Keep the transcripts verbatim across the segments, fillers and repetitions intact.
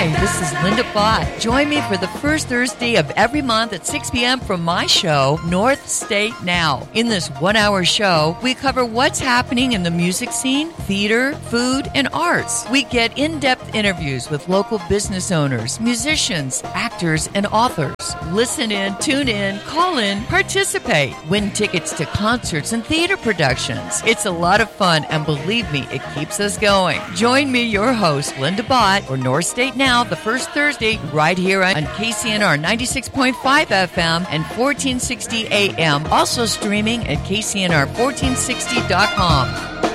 Hi, this is Linda Bott. Join me for the first Thursday of every month at six p.m. from my show, North State Now. In this one-hour show, we cover what's happening in the music scene, theater, food, and arts. We get in-depth interviews with local business owners, musicians, actors, and authors. Listen in, tune in, call in, participate. Win tickets to concerts and theater productions. It's a lot of fun, and believe me, it keeps us going. Join me, your host, Linda Bott, for North State Now, the first Thursday, right here on K C N R ninety-six point five F M and fourteen sixty A M. Also streaming at K C N R fourteen sixty dot com.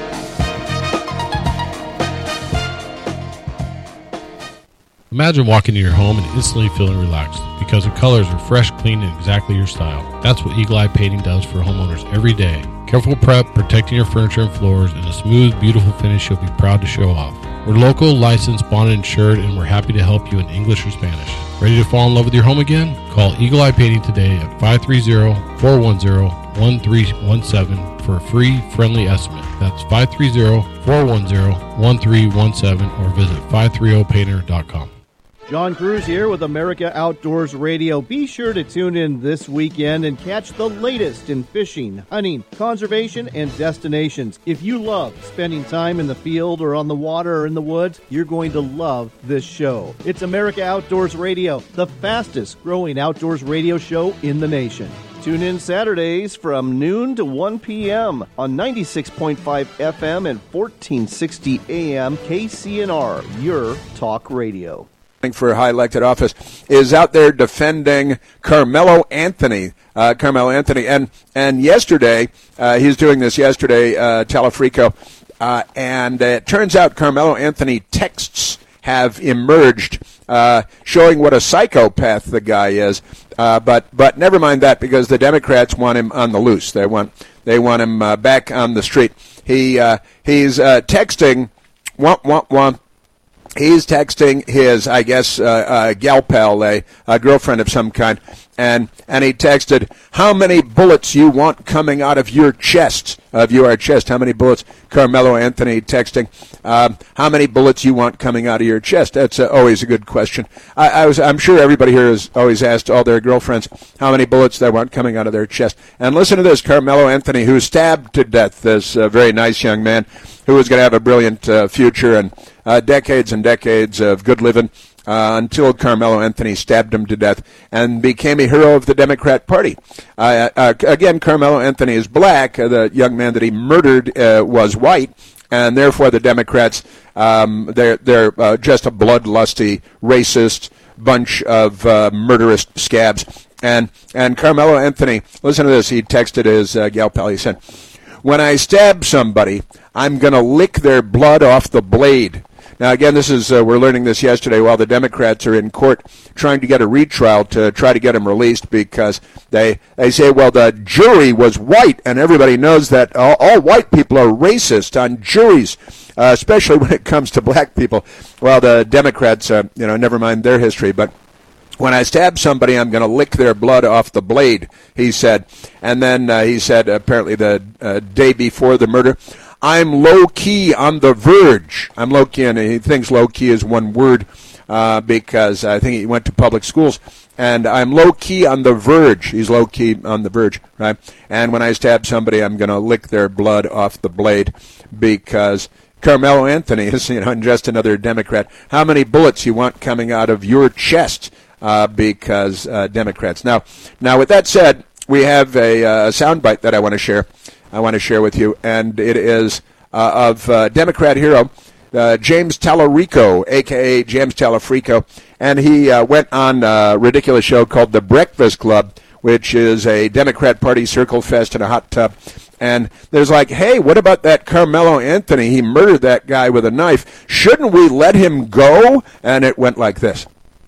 Imagine walking into your home and instantly feeling relaxed because the colors are fresh, clean, and exactly your style. That's what Eagle Eye Painting does for homeowners every day. Careful prep, protecting your furniture and floors, and a smooth, beautiful finish you'll be proud to show off. We're local, licensed, bonded, insured, and we're happy to help you in English or Spanish. Ready to fall in love with your home again? Call Eagle Eye Painting today at five three zero, four one zero, one three one seven for a free, friendly estimate. That's five three zero, four one zero, one three one seven or visit five three zero painter dot com. John Cruz here with America Outdoors Radio. Be sure to tune in this weekend and catch the latest in fishing, hunting, conservation, and destinations. If you love spending time in the field or on the water or in the woods, you're going to love this show. It's America Outdoors Radio, the fastest growing outdoors radio show in the nation. Tune in Saturdays from noon to one p.m. on ninety-six point five F M and fourteen sixty A M K C N R, your talk radio. For high elected office is out there defending Carmelo Anthony. Uh, Carmelo Anthony. And and yesterday, uh, he's doing this yesterday, uh, Talafrico, uh, and it turns out Carmelo Anthony texts have emerged uh, showing what a psychopath the guy is. Uh, but but never mind that, because the Democrats want him on the loose. They want they want him uh, back on the street. He uh, he's uh, texting, womp womp womp. He's texting his, I guess, uh, uh, gal pal, a, a girlfriend of some kind, and and he texted, "How many bullets you want coming out of your chest, of your chest? How many bullets?" Carmelo Anthony texting, um, "How many bullets you want coming out of your chest?" That's uh, always a good question. I, I was, I'm sure everybody here has always asked all their girlfriends how many bullets they want coming out of their chest. And listen to this: Carmelo Anthony, who stabbed to death this uh, very nice young man, who was going to have a brilliant uh, future and uh, decades and decades of good living, uh, until Carmelo Anthony stabbed him to death and became a hero of the Democrat Party. Uh, uh, again, Carmelo Anthony is black. Uh, the young man that he murdered uh, was white, and therefore the Democrats, um, they're, they're uh, just a bloodlusty, racist bunch of uh, murderous scabs. And, and Carmelo Anthony, listen to this, he texted his uh, gal pal, he said, "When I stab somebody, I'm going to lick their blood off the blade." Now, again, this is uh, we're learning this yesterday while the Democrats are in court trying to get a retrial to try to get him released, because they they say, well, the jury was white, and everybody knows that all, all white people are racist on juries, uh, especially when it comes to black people. Well, the Democrats, uh, you know, never mind their history, but "When I stab somebody, I'm going to lick their blood off the blade," he said. And then uh, he said, apparently the uh, day before the murder, "I'm low-key on the verge." I'm low-key, and he thinks low-key is one word uh, because I think he went to public schools. And "I'm low-key on the verge." He's low-key on the verge, right? "And when I stab somebody, I'm going to lick their blood off the blade," because Carmelo Anthony is, you know, just another Democrat. How many bullets you want coming out of your chest? Uh, because uh, Democrats. Now, now, with that said, we have a, uh, a soundbite that I want to share. I want to share with you, and it is uh, of uh, Democrat hero uh, James Talarico, a k a. James Talafrico, and he uh, went on a ridiculous show called The Breakfast Club, which is a Democrat Party circle fest in a hot tub. And there's like, hey, what about that Carmelo Anthony? He murdered that guy with a knife. Shouldn't we let him go? And it went like this.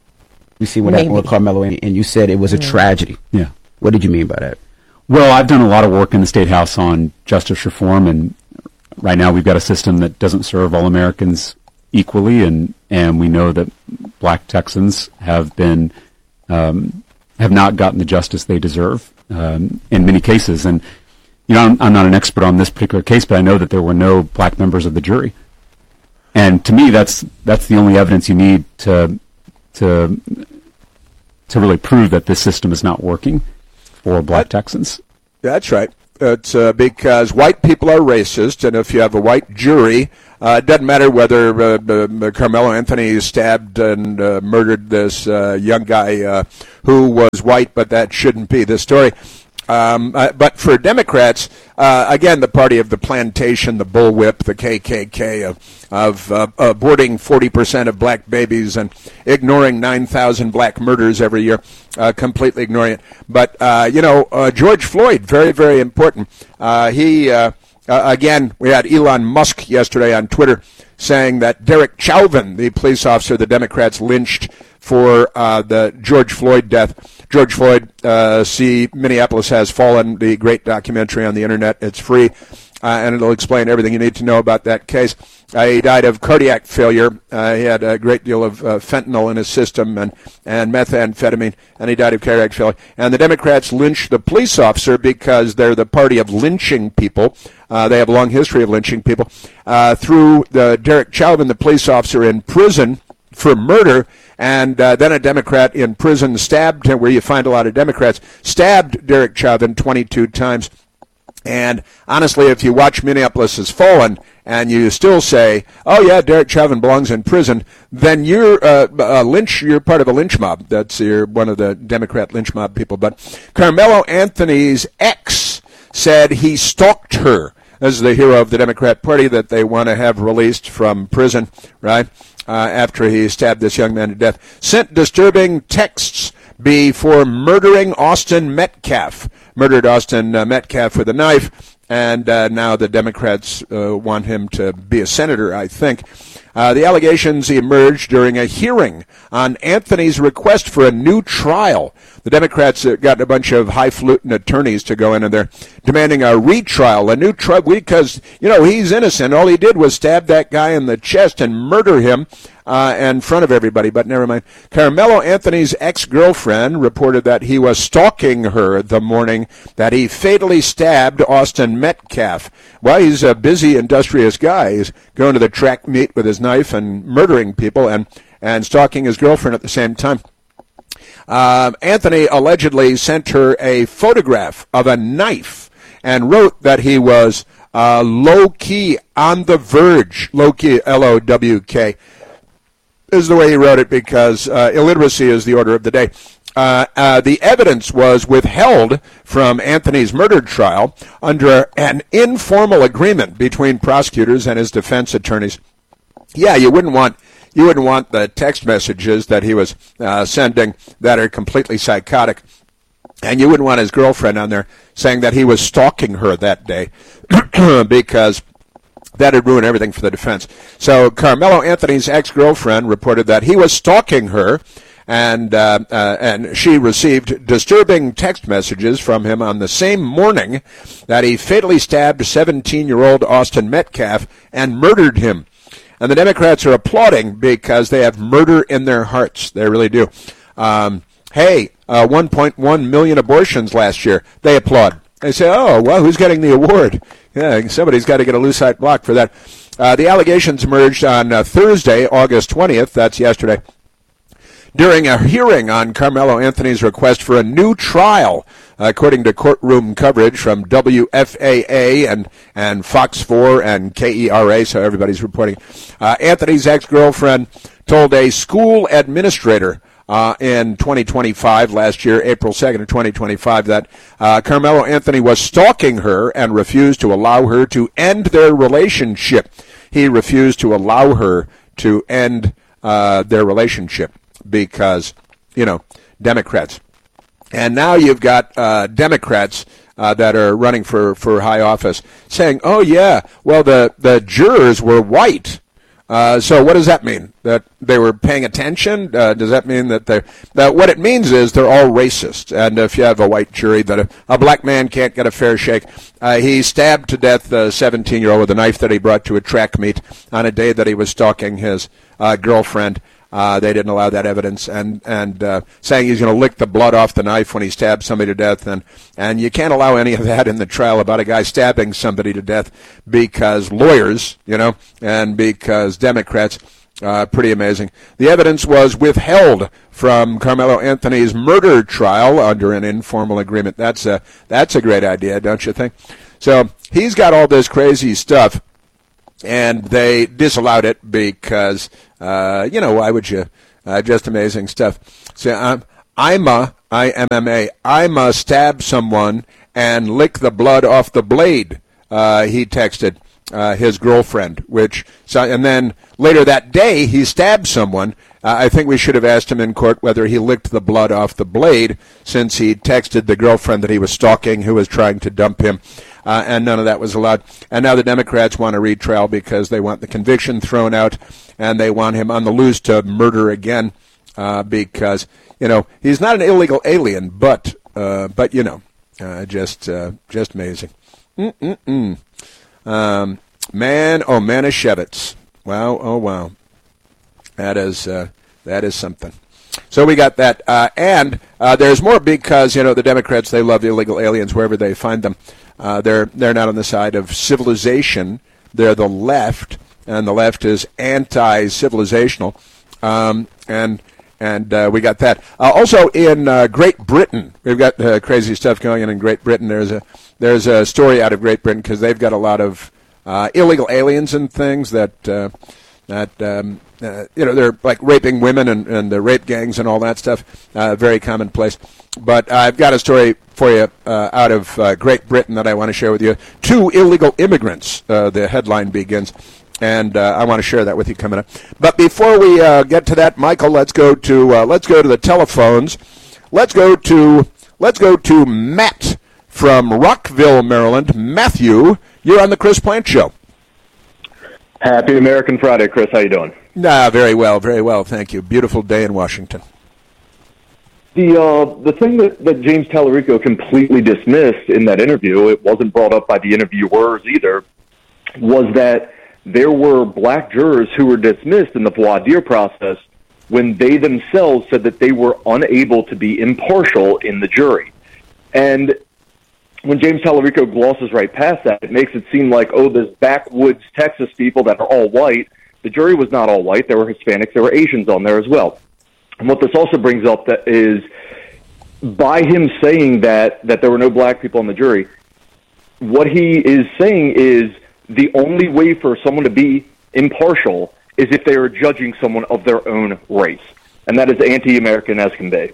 You see what Maybe. happened with Carmelo, and you said it was a Yeah. tragedy. Yeah. What did you mean by that? Well, I've done a lot of work in the State House on justice reform, and right now we've got a system that doesn't serve all Americans equally, and, and we know that black Texans have been um, have not gotten the justice they deserve um, in many cases. And you know, I'm, I'm not an expert on this particular case, but I know that there were no black members of the jury. And to me, that's that's the only evidence you need to to to really prove that this system is not working for black that, Texans. That's right. It's uh, because white people are racist, and if you have a white jury, uh, it doesn't matter whether uh, uh, Carmelo Anthony stabbed and uh, murdered this uh, young guy uh, who was white, but that shouldn't be the story. Um, uh, but for Democrats, uh, again, the party of the plantation, the bullwhip, the K K K, of, of uh, aborting forty percent of black babies and ignoring nine thousand black murders every year, uh, completely ignoring it. But, uh, you know, uh, George Floyd, very, very important. Uh, he, uh, uh, again, we had Elon Musk yesterday on Twitter saying that Derek Chauvin, the police officer the Democrats lynched for uh, the George Floyd death. George Floyd, uh, see Minneapolis Has Fallen, the great documentary on the internet. It's free, uh, and it'll explain everything you need to know about that case. Uh, he died of cardiac failure. Uh, he had a great deal of uh, fentanyl in his system and, and methamphetamine, and he died of cardiac failure. And the Democrats lynched the police officer because they're the party of lynching people. Uh, they have a long history of lynching people. Uh, threw the Derek Chauvin, the police officer, in prison for murder, and uh, then a Democrat in prison stabbed him, where you find a lot of Democrats, stabbed Derek Chauvin twenty-two times. And honestly, if you watch Minneapolis Has Fallen and you still say, oh yeah, Derek Chauvin belongs in prison, then you're uh, a lynch, you're part of a lynch mob. That's you're one of the Democrat lynch mob people. But Carmelo Anthony's ex said he stalked her. This is the hero of the Democrat Party that they want to have released from prison, right? Uh, after he stabbed this young man to death. Sent disturbing texts before murdering Austin Metcalf. Murdered Austin uh, Metcalf with a knife, and uh, now the Democrats uh, want him to be a senator, I think. Uh, the allegations emerged during a hearing on Anthony's request for a new trial. The Democrats uh, got a bunch of highfalutin attorneys to go in, and they're demanding a retrial, a new trial, because, you know, he's innocent. All he did was stab that guy in the chest and murder him uh, in front of everybody, but never mind. Carmelo Anthony's ex-girlfriend reported that he was stalking her the morning that he fatally stabbed Austin Metcalf. Well, he's a busy, industrious guy. He's going to the track meet with his knife and murdering people and, and stalking his girlfriend at the same time. Uh, Anthony allegedly sent her a photograph of a knife and wrote that he was uh, low-key on the verge, low-key, L O W K. This is the way he wrote it because uh, illiteracy is the order of the day. Uh, uh, the evidence was withheld from Anthony's murder trial under an informal agreement between prosecutors and his defense attorneys. Yeah, you wouldn't want you wouldn't want the text messages that he was uh, sending that are completely psychotic, and you wouldn't want his girlfriend on there saying that he was stalking her that day because that would ruin everything for the defense. So Carmelo Anthony's ex-girlfriend reported that he was stalking her, and uh, uh, and she received disturbing text messages from him on the same morning that he fatally stabbed seventeen-year-old Austin Metcalf and murdered him. And the Democrats are applauding because they have murder in their hearts. They really do. Um, hey, uh, one point one million abortions last year. They applaud. They say, oh, well, who's getting the award? Yeah, somebody's got to get a Lucite block for that. Uh, the allegations emerged on uh, Thursday, August twentieth. That's yesterday. During a hearing on Carmelo Anthony's request for a new trial, according to courtroom coverage from W F A A and, and Fox four and K E R A, so everybody's reporting. Uh, Anthony's ex-girlfriend told a school administrator uh, in twenty twenty-five, last year, April second of twenty twenty-five, that uh, Carmelo Anthony was stalking her and refused to allow her to end their relationship. He refused to allow her to end uh, their relationship. Because, you know, Democrats. And now you've got uh, Democrats uh, that are running for, for high office saying, oh, yeah, well, the, the jurors were white. Uh, so what does that mean? That they were paying attention? Uh, does that mean that they're... That what it means is they're all racist. And if you have a white jury, that a, a black man can't get a fair shake. Uh, he stabbed to death a seventeen-year-old with a knife that he brought to a track meet on a day that he was stalking his uh, girlfriend. Uh, they didn't allow that evidence, and and uh, saying he's going to lick the blood off the knife when he stabs somebody to death, and and you can't allow any of that in the trial about a guy stabbing somebody to death because lawyers, you know, and because Democrats. Uh, pretty amazing. The evidence was withheld from Carmelo Anthony's murder trial under an informal agreement. That's a, that's a great idea, don't you think? So he's got all this crazy stuff, and they disallowed it because, uh, you know, why would you? Uh, just amazing stuff. So um, I'm a, I M M A, I'm a stab someone and lick the blood off the blade, uh, he texted. Uh, his girlfriend, which, so, and then later that day he stabbed someone. Uh, I think we should have asked him in court whether he licked the blood off the blade, since he texted the girlfriend that he was stalking, who was trying to dump him, uh, and none of that was allowed. And now the Democrats want a retrial because they want the conviction thrown out, and they want him on the loose to murder again, uh, because, you know, he's not an illegal alien, but, uh, but you know, uh, just, uh, just amazing. Mm-mm-mm. Um, man, oh, Manischewitz. Wow, oh, wow. That is, uh, that is something. So we got that. Uh, and uh, there's more because, you know, the Democrats, they love illegal aliens wherever they find them. Uh, they're, they're not on the side of civilization. They're the left, and the left is anti-civilizational. Um, and and uh, we got that. Uh, also in uh, Great Britain, we've got uh, crazy stuff going on in Great Britain. There's a There's a story out of Great Britain because they've got a lot of uh, illegal aliens and things that uh, that um, uh, you know, they're like raping women and, and the rape gangs and all that stuff. Uh, very commonplace. But I've got a story for you uh, out of uh, Great Britain that I want to share with you. Two illegal immigrants. Uh, the headline begins, and uh, I want to share that with you coming up. But before we uh, get to that, Michael, let's go to uh, let's go to the telephones. Let's go to let's go to Matt from Rockville, Maryland. Matthew, you're on the Chris Plante Show. Happy American Friday, Chris. How you doing? Ah, very well, very well, thank you. Beautiful day in Washington. The uh, the thing that, that James Tallarico completely dismissed in that interview, it wasn't brought up by the interviewers either, was that there were black jurors who were dismissed in the voir dire process when they themselves said that they were unable to be impartial in the jury. And when James Tallarico glosses right past that, it makes it seem like, oh, this backwoods Texas people that are all white. The jury was not all white. There were Hispanics. There were Asians on there as well. And what this also brings up that is, by him saying that, that there were no black people on the jury, what he is saying is the only way for someone to be impartial is if they are judging someone of their own race. And that is anti-American as can be.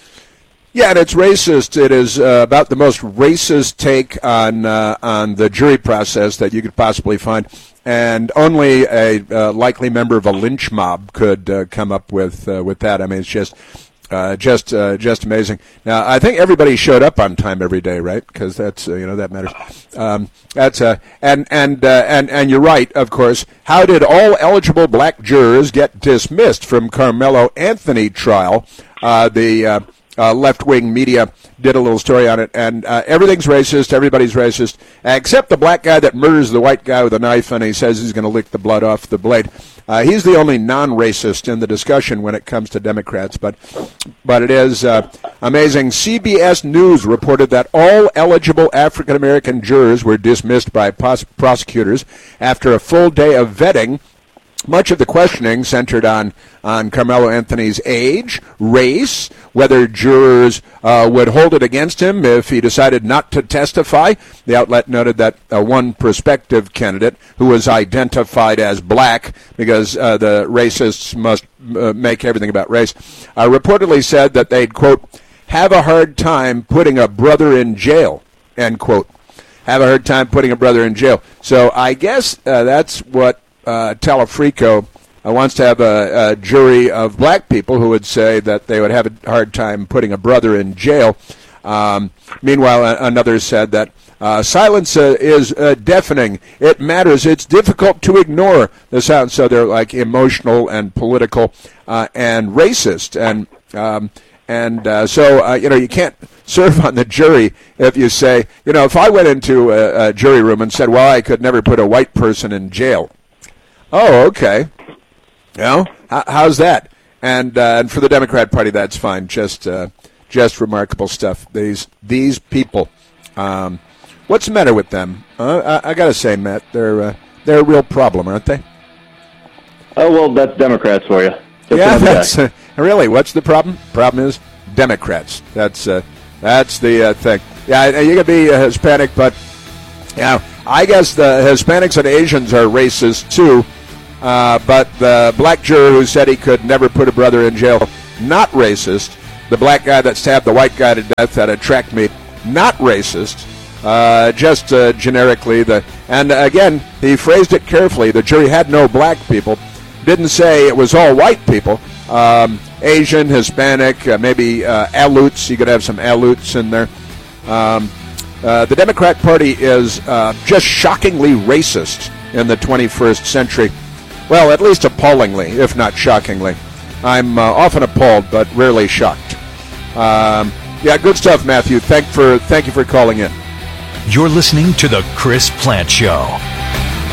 Yeah, and it's racist. It is uh, about the most racist take on uh, on the jury process that you could possibly find, and only a uh, likely member of a lynch mob could uh, come up with uh, with that. I mean, it's just uh, just uh, just amazing. Now, I think everybody showed up on time every day, right? Because that's uh, you know that matters. Um, that's uh, and and uh, and and you're right, of course. How did all eligible black jurors get dismissed from Carmelo Anthony trial? Uh, the uh, Uh, left-wing media did a little story on it, and uh, everything's racist, everybody's racist, except the black guy that murders the white guy with a knife, and he says he's going to lick the blood off the blade. Uh, he's the only non-racist in the discussion when it comes to Democrats, but but it is uh, amazing. C B S News reported that all eligible African-American jurors were dismissed by pos- prosecutors after a full day of vetting. Much of the questioning centered on, on Carmelo Anthony's age, race, whether jurors uh, would hold it against him if he decided not to testify. The outlet noted that uh, one prospective candidate who was identified as black, because uh, the racists must uh, make everything about race, uh, reportedly said that they'd, quote, have a hard time putting a brother in jail, end quote. Have a hard time putting a brother in jail. So I guess uh, that's what Uh, Tallarico uh, wants to have a, a jury of black people who would say that they would have a hard time putting a brother in jail. Um, meanwhile, a- another said that uh, silence uh, is uh, deafening. It matters. It's difficult to ignore the sound. So they're like emotional and political uh, and racist. And um, and uh, so, uh, you know, you can't serve on the jury if you say, you know, if I went into a, a jury room and said, well, I could never put a white person in jail. Oh, okay. You know, how, how's that? And uh, and for the Democrat Party, that's fine. Just uh, just remarkable stuff. These these people. Um, what's the matter with them? Uh, I, I got to say, Matt, they're uh, they're a real problem, aren't they? Oh, well, that's Democrats for you. Just yeah, another that's guy. uh, really what's the problem? Problem is Democrats. That's uh, that's the uh, thing. Yeah, you can be uh, Hispanic, but yeah, I guess the Hispanics and Asians are racist too. Uh, but the black juror who said he could never put a brother in jail, not racist. The black guy that stabbed the white guy to death at a track meet, not racist. Uh, just uh, generically, the and again, he phrased it carefully. The jury had no black people. Didn't say it was all white people. Um, Asian, Hispanic, uh, maybe uh, Aleuts. You could have some Aleuts in there. Um, uh, the Democrat Party is uh, just shockingly racist in the twenty-first century. Well, at least appallingly, if not shockingly. I'm uh, often appalled, but rarely shocked. Um, yeah, good stuff, Matthew. Thank for thank you for calling in. You're listening to The Chris Plante Show.